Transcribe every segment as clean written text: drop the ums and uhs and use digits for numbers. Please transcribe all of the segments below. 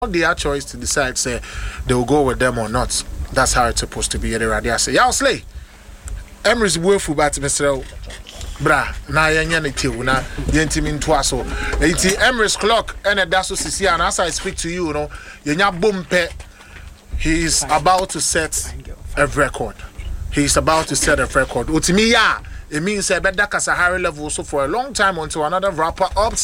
their choice to decide say they will go with them or not. That's how it's supposed to be. I say, y'all slay. Emery's willful bat Mr. Bra, na yanya tiu na yentimin twaso. Iti Emery's clock and a daso sisi and as I speak to you, yenya bumpe. He's about to set a record. He's about to set a record. Utimiya. It means a better Sahara level so for a long time until another rapper opts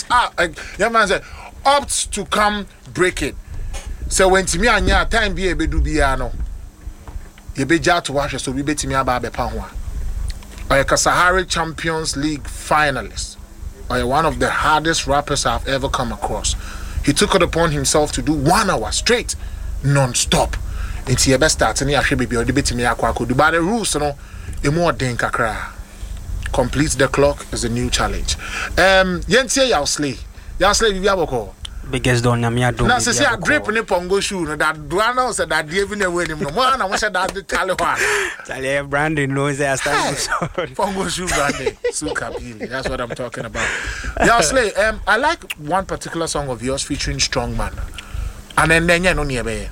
to come break it. So when Timmy anya time be a bedu biano. You be jar to watch so we bet me about the Panwa. Or a Sahara Champions League finalist. Or one of the hardest rappers I've ever come across. He took it upon himself to do 1 hour straight, non-stop. Into your best start and you should be or debate me aqua could do by the rules, a more dinka cry. Complete the clock is a new challenge. Yentie Yausley. Yausley Viaboko. Biggest don Namia do. Now, say, I drip in a pongo shoe. That Duano said that gave in a wedding. No one, I wish I had the Taliban. Talia Brandon knows that pongo shoe branding. Sukapili. That's what I'm talking about. Yausley, I like one particular song of yours featuring Strongman. And then you know near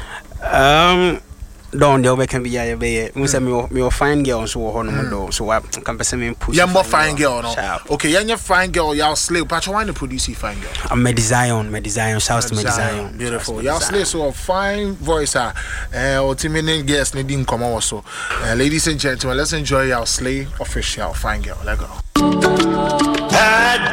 don't the can be a bay. Me fine girl so on so I can be some push. You're more fine girl, no? Okay, you're fine girl, y'all slave. But why to produce you fine girl? I'm Medizion, shouts to Medizion. Beautiful. Y'all slave, so a fine voice, or timid guest, Nadine come also. Ladies and gentlemen, let's enjoy y'all slave official fine girl. Let go.